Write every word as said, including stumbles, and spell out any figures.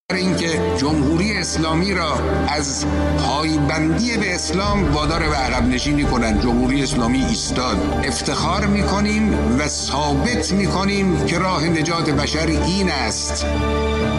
اینکه جمهوری اسلامی را از پایبندی به اسلام وادار به عقب نشینی کنند. جمهوری اسلامی ایستاد. افتخار میکنیم و ثابت میکنیم که راه نجات بشر این است.